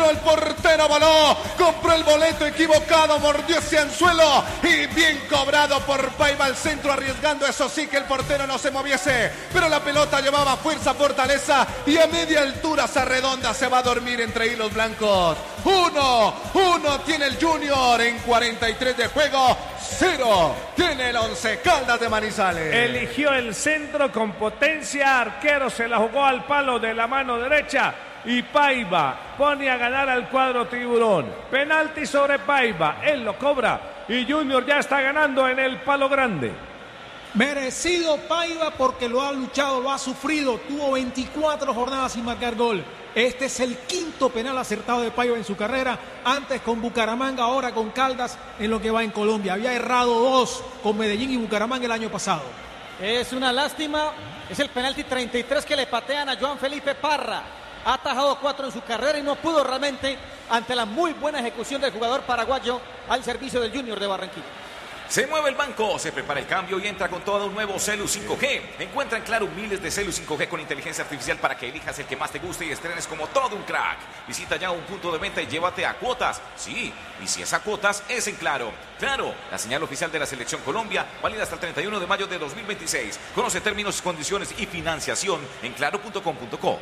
pero el portero voló, compró el boleto equivocado, mordió ese anzuelo y bien cobrado por Paiva al centro, arriesgando eso sí que el portero no se moviese, pero la pelota llevaba fuerza, fortaleza y a media altura esa redonda se va a dormir entre hilos blancos. 1-1 tiene el Junior en 43 de juego, 0 tiene el Once Caldas de Manizales. Eligió el centro con potencia, arquero se la jugó al palo de la mano derecha y Paiva pone a ganar al cuadro tiburón. Penalti sobre Paiva, él lo cobra y Junior ya está ganando en el palo grande. Merecido Paiva porque lo ha luchado, lo ha sufrido, tuvo 24 jornadas sin marcar gol. Este es el quinto penal acertado de Paiva en su carrera, antes con Bucaramanga, ahora con Caldas en lo que va en Colombia. Había errado 2 con Medellín y Bucaramanga el año pasado. Es una lástima, es el penalti 33 que le patean a Joan Felipe Parra. Ha atajado 4 en su carrera y no pudo realmente ante la muy buena ejecución del jugador paraguayo al servicio del Junior de Barranquilla. Se mueve el banco, se prepara el cambio y entra con todo un nuevo Celu 5G. Encuentra en Claro miles de Celu 5G con inteligencia artificial para que elijas el que más te guste y estrenes como todo un crack. Visita ya un punto de venta y llévate a cuotas. Sí, y si es a cuotas, es en Claro. Claro, la señal oficial de la Selección Colombia, válida hasta el 31 de mayo de 2026. Conoce términos, condiciones y financiación en claro.com.co.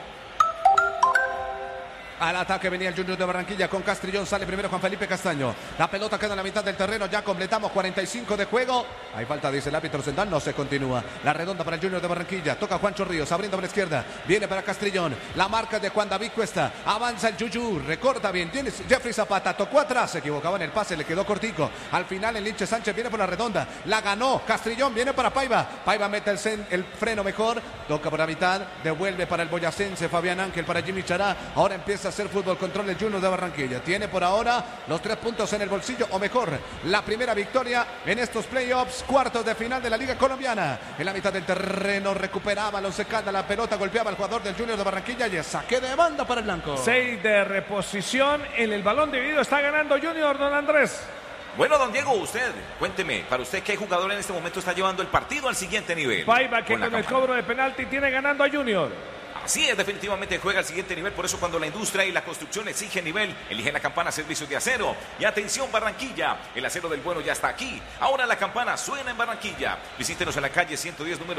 Al ataque venía el Junior de Barranquilla con Castrillón, sale primero Juan Felipe Castaño. La pelota queda en la mitad del terreno, ya completamos 45 de juego. Hay falta, dice el árbitro central, no se continúa. La redonda para el Junior de Barranquilla, toca Juancho Ríos, abriendo por la izquierda, viene para Castrillón. La marca de Juan David Cuesta, avanza el Yuyu, recorta bien, tiene Jeffrey Zapata, tocó atrás, se equivocaba en el pase, le quedó cortico. Al final el Linche Sánchez viene por la redonda, la ganó Castrillón, viene para Paiva. Paiva mete el freno mejor, toca por la mitad, devuelve para el boyacense Fabián Ángel, para Jimmy Chará. Ahora empieza a hacer fútbol control el Junior de Barranquilla. Tiene por ahora los 3 puntos en el bolsillo, o mejor, la primera victoria en estos playoffs, cuartos de final de la Liga Colombiana. En la mitad del terreno recuperaba el Once Caldas, la pelota golpeaba al jugador del Junior de Barranquilla y es saque de banda para el blanco. 6 de reposición, en el balón dividido está ganando Junior, don Andrés. Bueno, don Diego, usted, cuénteme, para usted, ¿qué jugador en este momento está llevando el partido al siguiente nivel? Paiva, que con el cobro de penalti tiene ganando a Junior. Así es, definitivamente juega al siguiente nivel, por eso cuando la industria y la construcción exigen nivel, eligen la campana Servicios de Acero. Y atención Barranquilla, el acero del bueno ya está aquí. Ahora la campana suena en Barranquilla. Visítenos en la calle 110, número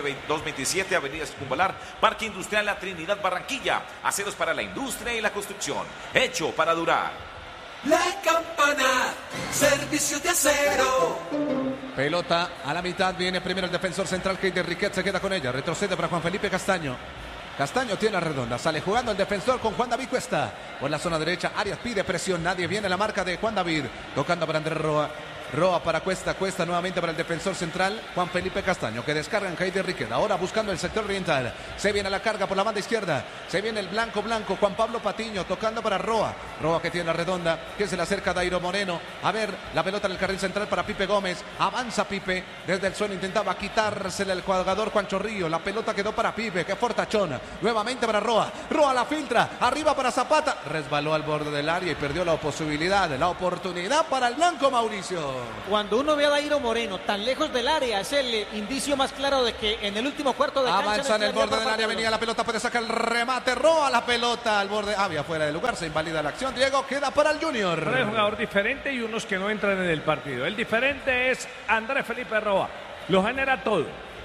12F227, Avenida Circunvalar, Parque Industrial La Trinidad, Barranquilla. Aceros para la industria y la construcción, hecho para durar. La campana, Servicios de Acero. Pelota a la mitad, viene primero el defensor central, Keider Riquet, se queda con ella, retrocede para Juan Felipe Castaño. Castaño tiene la redonda, sale jugando el defensor con Juan David Cuesta. Por la zona derecha, Arias pide presión, nadie viene la marca de Juan David. Tocando para Andrés Roa. Roa para Cuesta, Cuesta nuevamente para el defensor central, Juan Felipe Castaño, que descarga en Keider Riquet. Ahora buscando el sector oriental. Se viene la carga por la banda izquierda. Se viene el blanco, Juan Pablo Patiño, tocando para Roa. Roa que tiene la redonda, que se le acerca a Dairo Moreno. A ver, la pelota en el carril central para Pipe Gómez. Avanza Pipe, desde el suelo intentaba quitársela el jugador Juan Chorrillo. La pelota quedó para Pipe, que fortachona. Nuevamente para Roa. Roa la filtra, arriba para Zapata. Resbaló al borde del área y perdió la posibilidad, la oportunidad para el blanco, Mauricio. Cuando uno ve a Dairo Moreno tan lejos del área, es el indicio más claro de que en el último cuarto de cancha... Avanza en el borde del área, venía la pelota, puede sacar el remate, Roa la pelota al borde, había fuera de lugar, se invalida la acción, Diego, queda para el Junior. Pero es un jugador diferente y unos que no entran en el partido. El diferente es Andrés Felipe Roa, lo genera todo.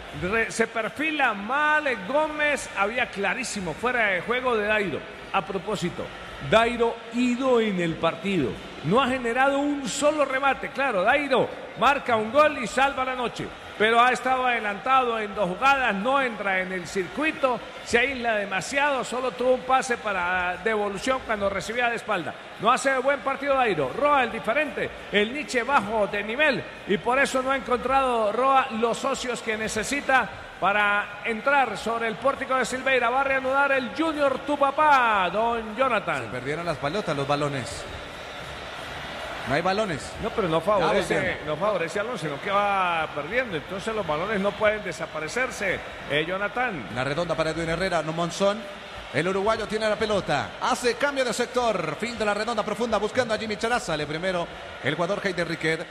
Se perfila mal Gómez, había clarísimo fuera de juego de Dairo. A propósito, Dairo ido en el partido, no ha generado un solo remate. Claro, Dairo marca un gol y salva la noche, pero ha estado adelantado en 2 jugadas, no entra en el circuito, se aísla demasiado, solo tuvo un pase para devolución cuando recibía de espalda. No hace buen partido Dairo. Roa el diferente, el Nietzsche bajo de nivel, y por eso no ha encontrado Roa los socios que necesita para entrar sobre el pórtico de Silveira. Va a reanudar el Junior, tu papá, don Jonathan. Se perdieron las pelotas, los balones. No hay balones. No, pero no favorece a Alonso, sino que va perdiendo. Entonces los balones no pueden desaparecerse. Jonathan. La redonda para Edwin Herrera, no Monzón. El uruguayo tiene la pelota. Hace cambio de sector. Fin de la redonda profunda buscando a Jimmy Chará. Sale primero el jugador Keider Riquet.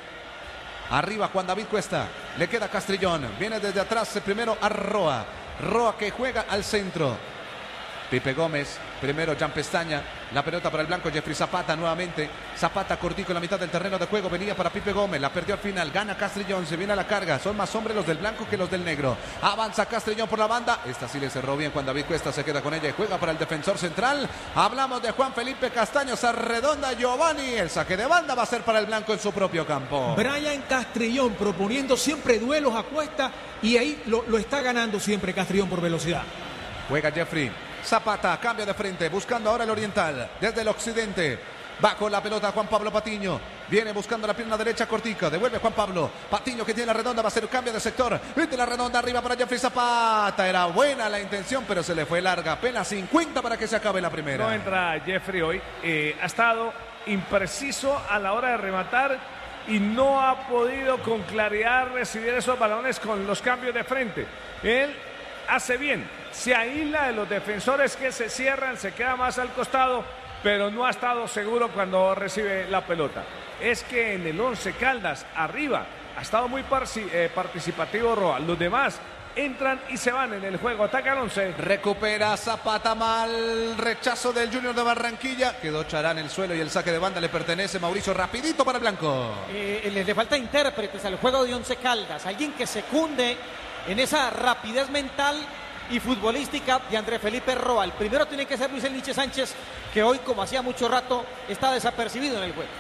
Arriba Juan David Cuesta. Le queda Castrillón. Viene desde atrás primero a Roa. Roa que juega al centro. Pipe Gómez Primero Jan Pestaña, la pelota para el blanco Jeffrey Zapata nuevamente. Zapata cortico en la mitad del terreno de juego, venía para Pipe Gómez, la perdió al final, gana Castrillón, se viene a la carga, son más hombres los del blanco que los del negro. Avanza Castrillón por la banda, esta sí le cerró bien cuando David Cuesta se queda con ella y juega para el defensor central. Hablamos de Juan Felipe Castaño, se arredonda Giovanni, el saque de banda va a ser para el blanco en su propio campo. Brian Castrillón proponiendo siempre duelos a cuesta y ahí lo está ganando siempre Castrillón por velocidad. Juega Jeffrey Zapata, cambio de frente, buscando ahora el oriental, desde el occidente. Va con la pelota Juan Pablo Patiño. Viene buscando la pierna derecha cortica. Devuelve Juan Pablo. Patiño que tiene la redonda. Va a hacer un cambio de sector. Mete la redonda arriba para Jeffrey Zapata. Era buena la intención, pero se le fue larga. Apenas 50 para que se acabe la primera. No entra Jeffrey hoy. Ha estado impreciso a la hora de rematar y no ha podido con claridad recibir esos balones con los cambios de frente. Él hace bien. Se aísla de los defensores que se cierran, se queda más al costado, pero no ha estado seguro cuando recibe la pelota. Es que en el Once Caldas, arriba, ha estado muy participativo Roa. Los demás entran y se van en el juego. Ataca el Once. Recupera Zapata, mal rechazo del Junior de Barranquilla. Quedó Chará en el suelo y el saque de banda le pertenece Mauricio. Rapidito para el blanco. Le falta intérpretes al juego de Once Caldas. Alguien que secunde en esa rapidez mental y futbolística de André Felipe Roa. El primero tiene que ser Luis El Niche Sánchez, que hoy, como hacía mucho rato, está desapercibido en el juego.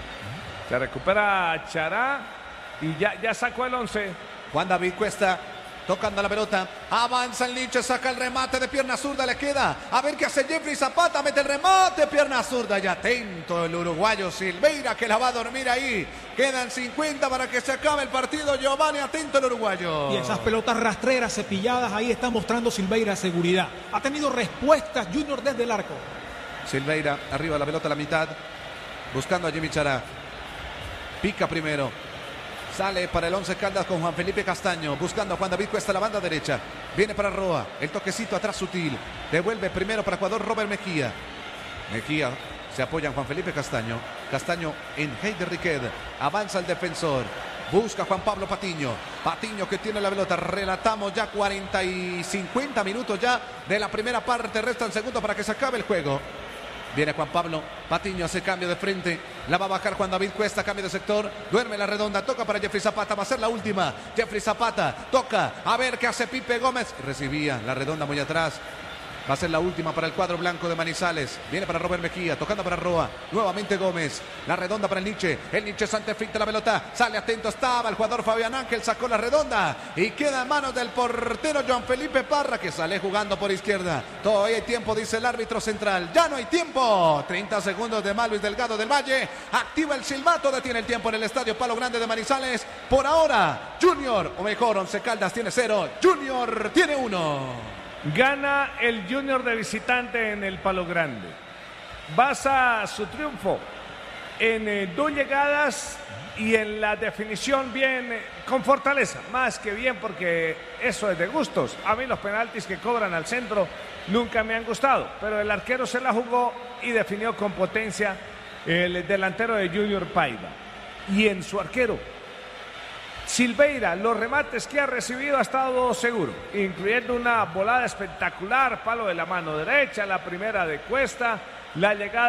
Se recupera Chará y ya sacó el Once. Juan David Cuesta tocando la pelota, avanza el Niche, saca el remate de pierna zurda, le queda, a ver qué hace Jeffrey Zapata, mete el remate, pierna zurda, y atento el uruguayo Silveira que la va a dormir ahí, quedan 50 para que se acabe el partido, Giovanni, atento el uruguayo. Y esas pelotas rastreras, cepilladas, ahí está mostrando Silveira seguridad, ha tenido respuestas Junior desde el arco. Silveira, arriba de la pelota a la mitad, buscando a Jimmy Chará, pica primero. Sale para el Once Caldas con Juan Felipe Castaño. Buscando a Juan David Cuesta la banda derecha. Viene para Roa. El toquecito atrás sutil. Devuelve primero para Ecuador Robert Mejía. Mejía se apoya en Juan Felipe Castaño. Castaño en Heider Riquet. Avanza el defensor. Busca Juan Pablo Patiño. Patiño que tiene la pelota. Relatamos ya 40 y 50 minutos ya de la primera parte. Restan segundos para que se acabe el juego. Viene Juan Pablo Patiño, hace cambio de frente. La va a bajar Juan David Cuesta, cambio de sector. Duerme la redonda, toca para Jeffrey Zapata. Va a ser la última. Jeffrey Zapata toca. A ver qué hace Pipe Gómez. Recibía la redonda muy atrás. Va a ser la última para el cuadro blanco de Manizales. Viene para Robert Mejía, tocando para Roa. Nuevamente Gómez. La redonda para el Niche. El Niche Sante finta la pelota. Sale atento, estaba el jugador Fabián Ángel. Sacó la redonda. Y queda en manos del portero Juan Felipe Parra, que sale jugando por izquierda. Todavía hay tiempo, dice el árbitro central. Ya no hay tiempo. 30 segundos de más Luis Delgado del Valle. Activa el silbato. Detiene el tiempo en el estadio Palo Grande de Manizales. Por ahora, Junior, o mejor, Once Caldas tiene 0. Junior tiene 1. Gana el Junior de visitante en el Palo Grande. Basa su triunfo en 2 llegadas y en la definición bien, con fortaleza. Más que bien, porque eso es de gustos. A mí los penaltis que cobran al centro nunca me han gustado. Pero el arquero se la jugó y definió con potencia el delantero de Junior Paiva. Y en su arquero Silveira, los remates que ha recibido ha estado seguro, incluyendo una volada espectacular, palo de la mano derecha, la primera de Cuesta, la llegada